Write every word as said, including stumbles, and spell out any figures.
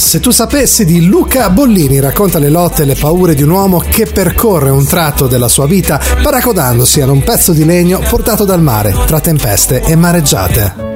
Se tu sapessi di Luca Bollini, racconta le lotte e le paure di un uomo che percorre un tratto della sua vita paracodandosi a un pezzo di legno portato dal mare tra tempeste e mareggiate.